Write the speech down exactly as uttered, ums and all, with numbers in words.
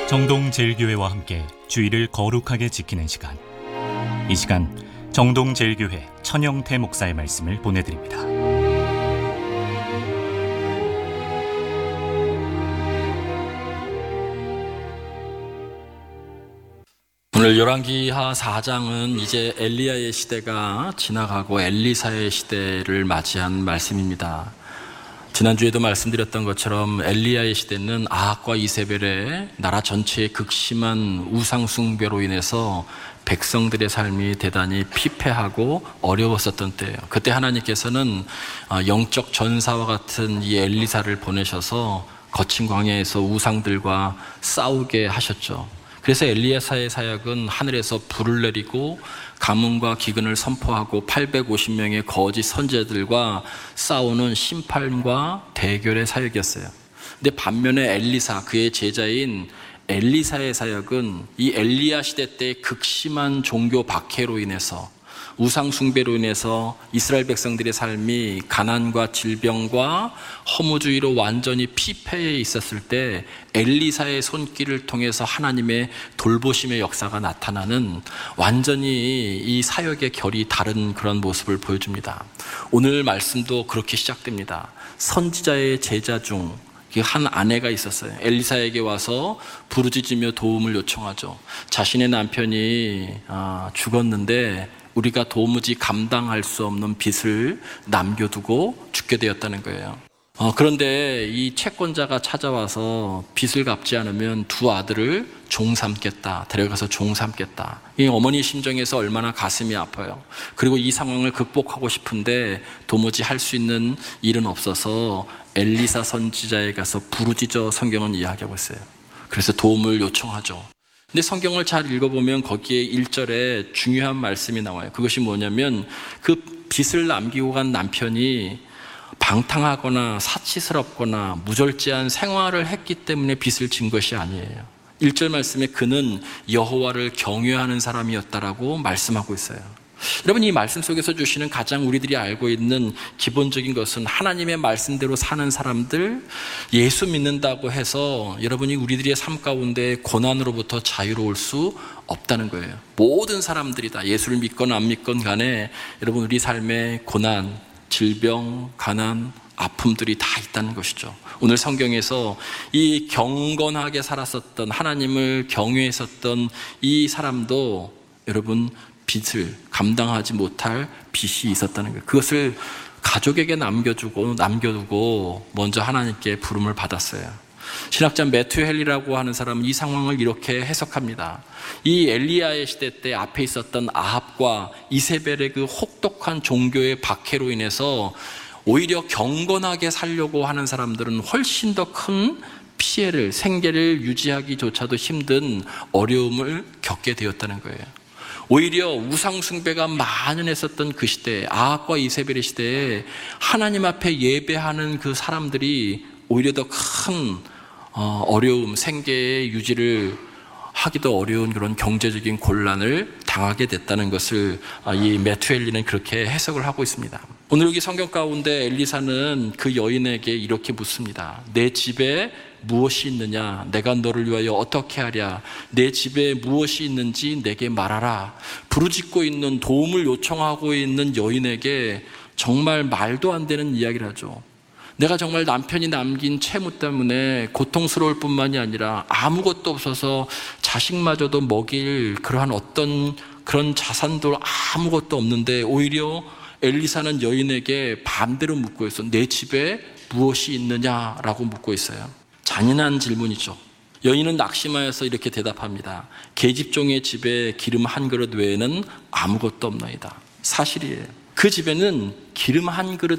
정동제일교회와 함께 주일을 거룩하게 지키는 시간, 이 시간 정동제일교회 천영태 목사의 말씀을 보내드립니다. 오늘 열왕기하 사 장은 이제 엘리야의 시대가 지나가고 엘리사의 시대를 맞이한 말씀입니다. 지난주에도 말씀드렸던 것처럼 엘리야의 시대는 아합과 이세벨의 나라 전체의 극심한 우상 숭배로 인해서 백성들의 삶이 대단히 피폐하고 어려웠었던 때예요. 그때 하나님께서는 영적 전사와 같은 이 엘리사를 보내셔서 거친 광야에서 우상들과 싸우게 하셨죠. 그래서 엘리야사의 사역은 하늘에서 불을 내리고 가뭄과 기근을 선포하고 팔백오십 명의 거짓 선지자들과 싸우는 심판과 대결의 사역이었어요. 근데 반면에 엘리사, 그의 제자인 엘리사의 사역은 이 엘리야 시대 때 극심한 종교 박해로 인해서, 우상 숭배로 인해서 이스라엘 백성들의 삶이 가난과 질병과 허무주의로 완전히 피폐해 있었을 때 엘리사의 손길을 통해서 하나님의 돌보심의 역사가 나타나는 완전히 이 사역의 결이 다른 그런 모습을 보여줍니다. 오늘 말씀도 그렇게 시작됩니다. 선지자의 제자 중 한 아내가 있었어요. 엘리사에게 와서 부르짖으며 도움을 요청하죠. 자신의 남편이 죽었는데 우리가 도무지 감당할 수 없는 빚을 남겨두고 죽게 되었다는 거예요. 어, 그런데 이 채권자가 찾아와서 빚을 갚지 않으면 두 아들을 종 삼겠다, 데려가서 종 삼겠다. 이 어머니 심정에서 얼마나 가슴이 아파요. 그리고 이 상황을 극복하고 싶은데 도무지 할 수 있는 일은 없어서 엘리사 선지자에 가서 부르짖어 성경은 이야기하고 있어요. 그래서 도움을 요청하죠. 근데 성경을 잘 읽어보면 거기에 일 절에 중요한 말씀이 나와요. 그것이 뭐냐면 그 빚을 남기고 간 남편이 방탕하거나 사치스럽거나 무절제한 생활을 했기 때문에 빚을 진 것이 아니에요. 일 절 말씀에 그는 여호와를 경외하는 사람이었다라고 말씀하고 있어요. 여러분, 이 말씀 속에서 주시는 가장 우리들이 알고 있는 기본적인 것은 하나님의 말씀대로 사는 사람들, 예수 믿는다고 해서 여러분이 우리들의 삶 가운데 고난으로부터 자유로울 수 없다는 거예요. 모든 사람들이 다 예수를 믿건 안 믿건 간에 여러분 우리 삶에 고난, 질병, 가난, 아픔들이 다 있다는 것이죠. 오늘 성경에서 이 경건하게 살았었던, 하나님을 경외했었던 이 사람도 여러분 빚을 감당하지 못할 빚이 있었다는 거예요. 그것을 가족에게 남겨주고 남겨두고 먼저 하나님께 부름을 받았어요. 신학자 매튜 헨리라고 하는 사람은 이 상황을 이렇게 해석합니다. 이 엘리야의 시대 때 앞에 있었던 아합과 이세벨의 그 혹독한 종교의 박해로 인해서 오히려 경건하게 살려고 하는 사람들은 훨씬 더 큰 피해를, 생계를 유지하기조차도 힘든 어려움을 겪게 되었다는 거예요. 오히려 우상 숭배가 만연했었던 그 시대에, 아합과 이세벨의 시대에 하나님 앞에 예배하는 그 사람들이 오히려 더 큰 어려움, 생계의 유지를 하기도 어려운 그런 경제적인 곤란을 당하게 됐다는 것을 이 매튜 헨리는 그렇게 해석을 하고 있습니다. 오늘 여기 성경 가운데 엘리사는 그 여인에게 이렇게 묻습니다. 내 집에 무엇이 있느냐? 내가 너를 위하여 어떻게 하랴? 내 집에 무엇이 있는지 내게 말하라. 부르짖고 있는, 도움을 요청하고 있는 여인에게 정말 말도 안 되는 이야기를 하죠. 내가 정말 남편이 남긴 채무 때문에 고통스러울 뿐만이 아니라 아무것도 없어서 자식마저도 먹일 그러한 어떤 그런 자산도 아무것도 없는데 오히려 엘리사는 여인에게 반대로 묻고 있어. 내 집에 무엇이 있느냐라고 묻고 있어요. 잔인한 질문이죠. 여인은 낙심하여서 이렇게 대답합니다. 계집종의 집에 기름 한 그릇 외에는 아무것도 없나이다. 사실이에요. 그 집에는 기름 한 그릇